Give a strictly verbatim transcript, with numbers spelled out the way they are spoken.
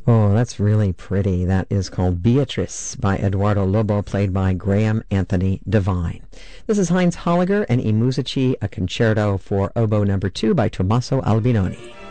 Oh, that's really pretty. That is called Beatrice by Eduardo Lobo, played by Graham Anthony Devine. This is Heinz Holliger and I Musici, a concerto for oboe number two by Tommaso Albinoni.